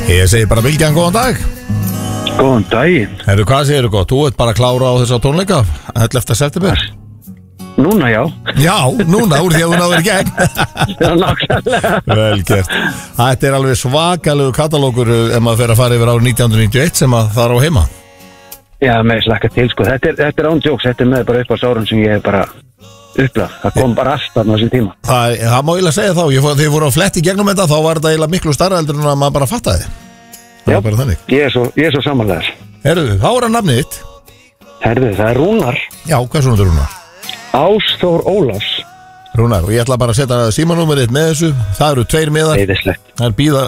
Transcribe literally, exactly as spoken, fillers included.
Ég segi bara Bylgjan, góðan dag. Góðan daginn. Herru, hvað segirðu gott? Þú ert bara að klára á þessa tónleika ellefta september. Núna, já. Já, núna, úr því að þú náður í gegn. Já, nákvæmlega. Vel gert. Þetta er alveg svakalegu katalógur ef maður fer að fara yfir árið nítján hundruð níutíu og eitt sem að það er á heima. Já, með slaka til, sko. Þetta er, þetta er án jokes, þetta er með bara upp á sárun sem ég hef bara upplað. Það kom bara alltaf á þessum tíma. Það, það má eiginlega segja þá. Ég fór, þegar ég voru á fletti gegnum þetta, þá var þetta eiginlega miklu starra heldur en að maður bara fattaði. Það Já, var bara þannig. Ég er svo, ég er svo samanlegar. Herru, þá er að nafnið þitt. Herðu, það er Rúnar. Já, hvað svona þetta Rúnar? Ásþór Ólafs. Rúnar, og ég ætla bara að setja símanúmerið með þessu. Það eru tveir miðar. Heiðislegt. Það er bíða